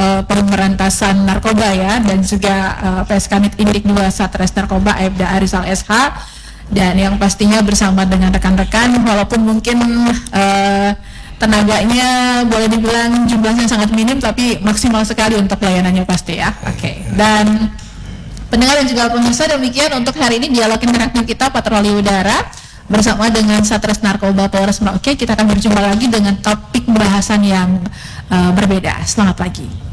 Pemberantasan Narkoba ya, dan juga PSKNIT Indik 2 Satres Narkoba Aibda Arizal SH, dan yang pastinya bersama dengan rekan-rekan, walaupun mungkin tenaganya boleh dibilang jumlahnya sangat minim, tapi maksimal sekali untuk pelayanannya pasti ya. Oke. Dan pendengar dan juga pemirsa, demikian untuk hari ini dialog interaktif kita patroli udara bersama dengan Satres Narkoba Polres Merauke. Kita akan berjumpa lagi dengan topik bahasan yang berbeda. Selamat pagi.